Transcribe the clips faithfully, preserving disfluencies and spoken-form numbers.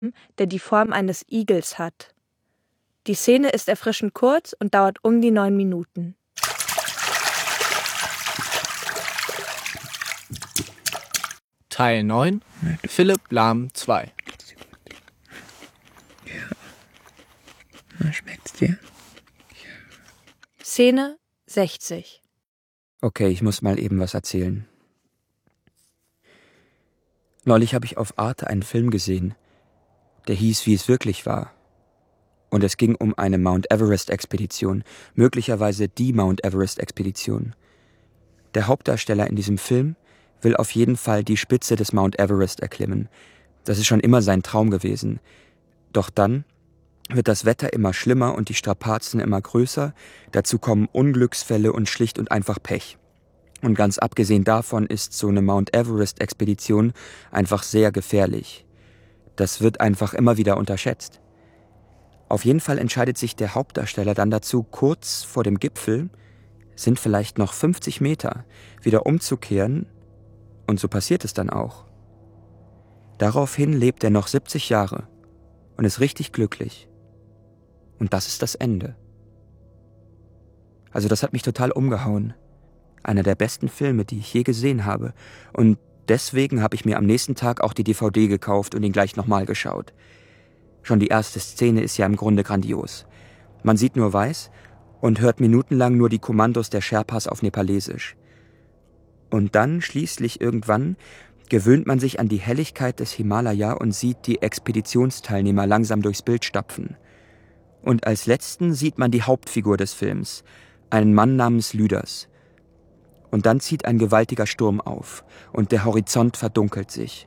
der die Form eines Igels hat. Die Szene ist erfrischend kurz und dauert um die neun Minuten. Teil neun, Philipp Lahm zwei. Ja. Schmeckt's dir? Szene sechzig. Okay, ich muss mal eben was erzählen. Neulich habe ich auf Arte einen Film gesehen, der hieß Wie es wirklich war. Und es ging um eine Mount Everest-Expedition, möglicherweise die Mount Everest-Expedition. Der Hauptdarsteller in diesem Film will auf jeden Fall die Spitze des Mount Everest erklimmen. Das ist schon immer sein Traum gewesen. Doch dann wird das Wetter immer schlimmer und die Strapazen immer größer. Dazu kommen Unglücksfälle und schlicht und einfach Pech. Und ganz abgesehen davon ist so eine Mount Everest-Expedition einfach sehr gefährlich. Das wird einfach immer wieder unterschätzt. Auf jeden Fall entscheidet sich der Hauptdarsteller dann dazu, kurz vor dem Gipfel, sind vielleicht noch fünfzig Meter, wieder umzukehren. Und so passiert es dann auch. Daraufhin lebt er noch siebzig Jahre und ist richtig glücklich. Und das ist das Ende. Also das hat mich total umgehauen. Einer der besten Filme, die ich je gesehen habe. Und deswegen habe ich mir am nächsten Tag auch die D V D gekauft und ihn gleich nochmal geschaut. Schon die erste Szene ist ja im Grunde grandios. Man sieht nur weiß und hört minutenlang nur die Kommandos der Sherpas auf Nepalesisch. Und dann schließlich irgendwann gewöhnt man sich an die Helligkeit des Himalaya und sieht die Expeditionsteilnehmer langsam durchs Bild stapfen. Und als letzten sieht man die Hauptfigur des Films, einen Mann namens Lüders. Und dann zieht ein gewaltiger Sturm auf und der Horizont verdunkelt sich.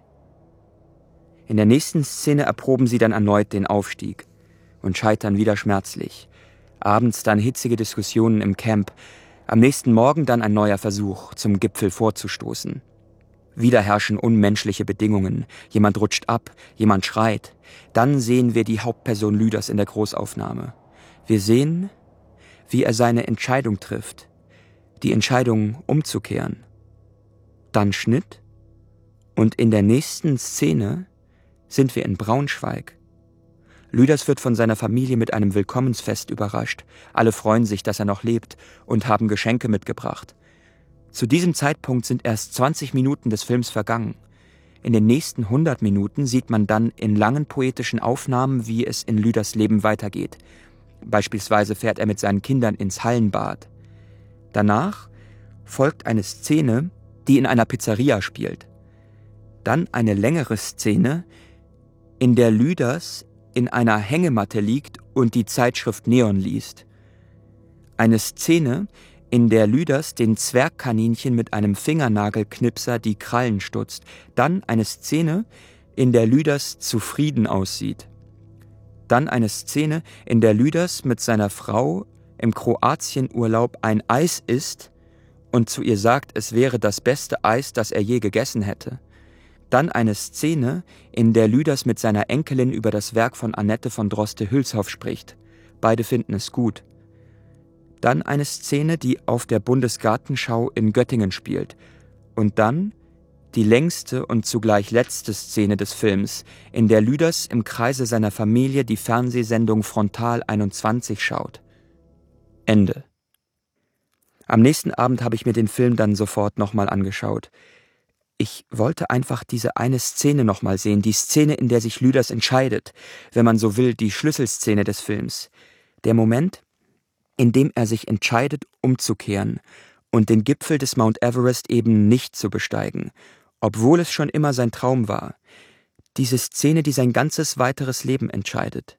In der nächsten Szene erproben sie dann erneut den Aufstieg und scheitern wieder schmerzlich. Abends dann hitzige Diskussionen im Camp, am nächsten Morgen dann ein neuer Versuch, zum Gipfel vorzustoßen. Wieder herrschen unmenschliche Bedingungen, jemand rutscht ab, jemand schreit. Dann sehen wir die Hauptperson Lüders in der Großaufnahme. Wir sehen, wie er seine Entscheidung trifft, die Entscheidung umzukehren. Dann Schnitt und in der nächsten Szene sind wir in Braunschweig. Lüders wird von seiner Familie mit einem Willkommensfest überrascht. Alle freuen sich, dass er noch lebt und haben Geschenke mitgebracht. Zu diesem Zeitpunkt sind erst zwanzig Minuten des Films vergangen. In den nächsten hundert Minuten sieht man dann in langen poetischen Aufnahmen, wie es in Lüders Leben weitergeht. Beispielsweise fährt er mit seinen Kindern ins Hallenbad. Danach folgt eine Szene, die in einer Pizzeria spielt. Dann eine längere Szene, in der Lüders in einer Hängematte liegt und die Zeitschrift Neon liest. Eine Szene, in der Lüders den Zwergkaninchen mit einem Fingernagelknipser die Krallen stutzt. Dann eine Szene, in der Lüders zufrieden aussieht. Dann eine Szene, in der Lüders mit seiner Frau im Kroatienurlaub ein Eis isst und zu ihr sagt, es wäre das beste Eis, das er je gegessen hätte. Dann eine Szene, in der Lüders mit seiner Enkelin über das Werk von Annette von Droste-Hülshoff spricht. Beide finden es gut. Dann eine Szene, die auf der Bundesgartenschau in Göttingen spielt. Und dann die längste und zugleich letzte Szene des Films, in der Lüders im Kreise seiner Familie die Fernsehsendung Frontal einundzwanzig schaut. Ende. Am nächsten Abend habe ich mir den Film dann sofort nochmal angeschaut. Ich wollte einfach diese eine Szene nochmal sehen, die Szene, in der sich Lüders entscheidet, wenn man so will, die Schlüsselszene des Films. Der Moment, in dem er sich entscheidet, umzukehren und den Gipfel des Mount Everest eben nicht zu besteigen, obwohl es schon immer sein Traum war. Diese Szene, die sein ganzes weiteres Leben entscheidet.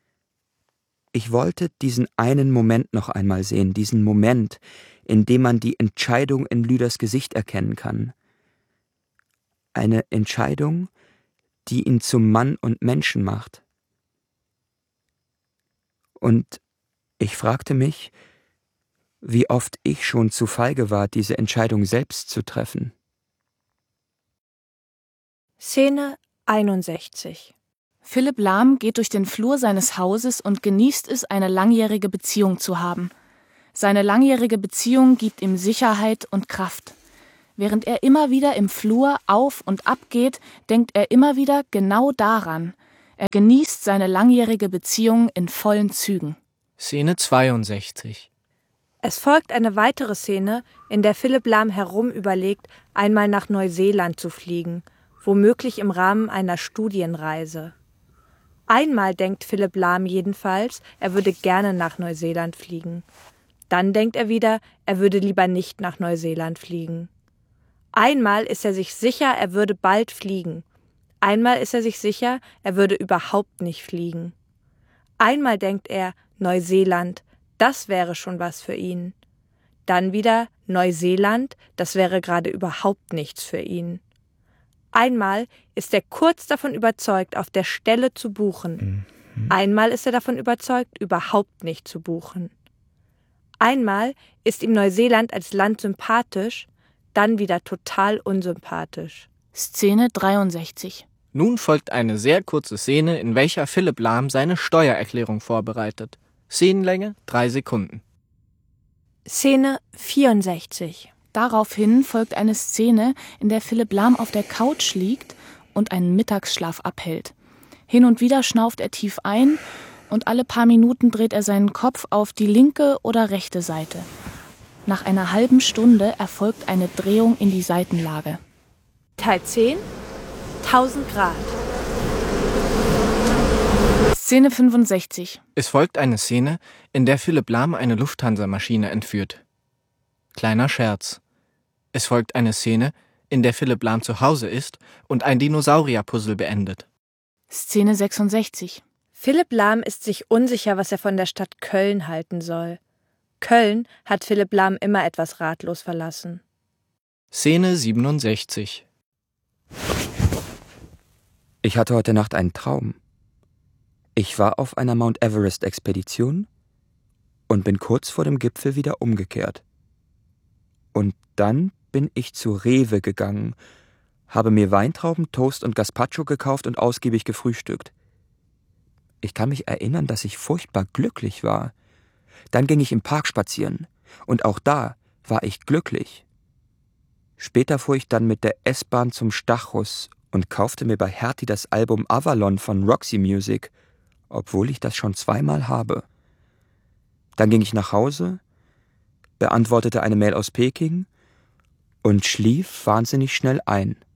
Ich wollte diesen einen Moment noch einmal sehen, diesen Moment, in dem man die Entscheidung in Lüders Gesicht erkennen kann. Eine Entscheidung, die ihn zum Mann und Menschen macht. Und ich fragte mich, wie oft ich schon zu feige war, diese Entscheidung selbst zu treffen. Szene einundsechzig. Philipp Lahm geht durch den Flur seines Hauses und genießt es, eine langjährige Beziehung zu haben. Seine langjährige Beziehung gibt ihm Sicherheit und Kraft. Während er immer wieder im Flur auf und ab geht, denkt er immer wieder genau daran. Er genießt seine langjährige Beziehung in vollen Zügen. Szene zweiundsechzig. Es folgt eine weitere Szene, in der Philipp Lahm herum überlegt, einmal nach Neuseeland zu fliegen, womöglich im Rahmen einer Studienreise. Einmal denkt Philipp Lahm jedenfalls, er würde gerne nach Neuseeland fliegen. Dann denkt er wieder, er würde lieber nicht nach Neuseeland fliegen. Einmal ist er sich sicher, er würde bald fliegen. Einmal ist er sich sicher, er würde überhaupt nicht fliegen. Einmal denkt er, Neuseeland, das wäre schon was für ihn. Dann wieder Neuseeland, das wäre gerade überhaupt nichts für ihn. Einmal ist er kurz davon überzeugt, auf der Stelle zu buchen. Mhm. Einmal ist er davon überzeugt, überhaupt nicht zu buchen. Einmal ist ihm Neuseeland als Land sympathisch, dann wieder total unsympathisch. Szene dreiundsechzig. Nun folgt eine sehr kurze Szene, in welcher Philipp Lahm seine Steuererklärung vorbereitet. Szenenlänge drei Sekunden. Szene vierundsechzig. Daraufhin folgt eine Szene, in der Philipp Lahm auf der Couch liegt und einen Mittagsschlaf abhält. Hin und wieder schnauft er tief ein und alle paar Minuten dreht er seinen Kopf auf die linke oder rechte Seite. Nach einer halben Stunde erfolgt eine Drehung in die Seitenlage. Teil zehn. tausend Grad. Szene fünfundsechzig. Es folgt eine Szene, in der Philipp Lahm eine Lufthansa-Maschine entführt. Kleiner Scherz. Es folgt eine Szene, in der Philipp Lahm zu Hause ist und ein Dinosaurier-Puzzle beendet. Szene sechsundsechzig. Philipp Lahm ist sich unsicher, was er von der Stadt Köln halten soll. Köln hat Philipp Lahm immer etwas ratlos verlassen. Szene siebenundsechzig. Ich hatte heute Nacht einen Traum. Ich war auf einer Mount Everest-Expedition und bin kurz vor dem Gipfel wieder umgekehrt. Und dann bin ich zu Rewe gegangen, habe mir Weintrauben, Toast und Gazpacho gekauft und ausgiebig gefrühstückt. Ich kann mich erinnern, dass ich furchtbar glücklich war. Dann ging ich im Park spazieren und auch da war ich glücklich. Später fuhr ich dann mit der S-Bahn zum Stachus und kaufte mir bei Hertie das Album Avalon von Roxy Music, obwohl ich das schon zweimal habe. Dann ging ich nach Hause, beantwortete eine Mail aus Peking und schlief wahnsinnig schnell ein.